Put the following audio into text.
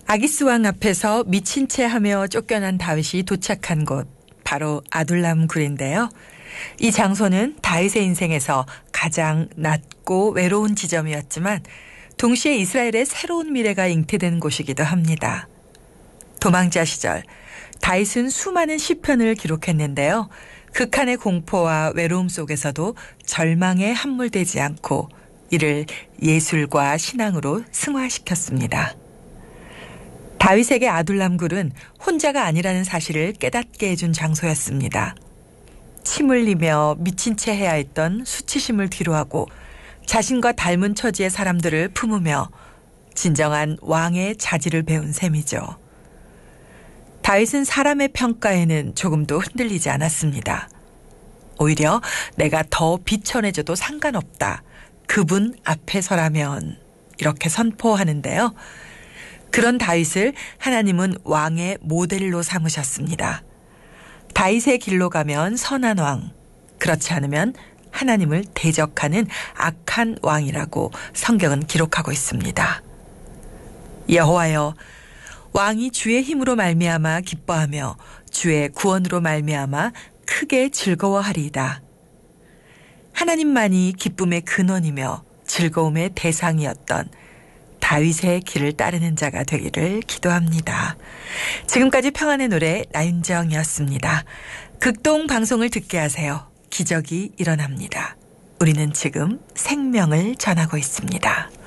아기스 왕 앞에서 미친 채 하며 쫓겨난 다윗이 도착한 곳, 바로 아둘람 굴인데요. 이 장소는 다윗의 인생에서 가장 낮고 외로운 지점이었지만 동시에 이스라엘의 새로운 미래가 잉태된 곳이기도 합니다. 도망자 시절 다윗은 수많은 시편을 기록했는데요. 극한의 공포와 외로움 속에서도 절망에 함몰되지 않고 이를 예술과 신앙으로 승화시켰습니다. 다윗에게 아둘람 굴은 혼자가 아니라는 사실을 깨닫게 해준 장소였습니다. 침 흘리며 미친 채 해야 했던 수치심을 뒤로하고 자신과 닮은 처지의 사람들을 품으며 진정한 왕의 자질을 배운 셈이죠. 다윗은 사람의 평가에는 조금도 흔들리지 않았습니다. 오히려 내가 더 비천해져도 상관없다. 그분 앞에 서라면 이렇게 선포하는데요. 그런 다윗을 하나님은 왕의 모델로 삼으셨습니다. 다윗의 길로 가면 선한 왕, 그렇지 않으면 하나님을 대적하는 악한 왕이라고 성경은 기록하고 있습니다. 여호와여, 왕이 주의 힘으로 말미암아 기뻐하며 주의 구원으로 말미암아 크게 즐거워하리이다. 하나님만이 기쁨의 근원이며 즐거움의 대상이었던 다윗의 길을 따르는 자가 되기를 기도합니다. 지금까지 평안의 노래 나윤정이었습니다. 극동 방송을 듣게 하세요. 기적이 일어납니다. 우리는 지금 생명을 전하고 있습니다.